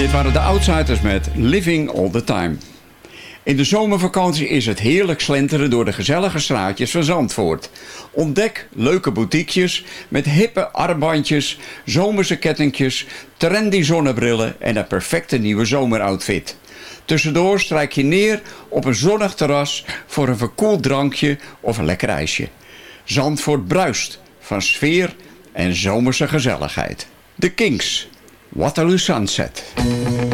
Dit waren de Outsiders met Living All The Time. In de zomervakantie is het heerlijk slenteren door de gezellige straatjes van Zandvoort. Ontdek leuke boutiquejes met hippe armbandjes, zomerse kettingjes, trendy zonnebrillen en een perfecte nieuwe zomeroutfit. Tussendoor strijk je neer op een zonnig terras voor een verkoeld drankje of een lekker ijsje. Zandvoort bruist van sfeer en zomerse gezelligheid. The Kinks, Waterloo Sunset.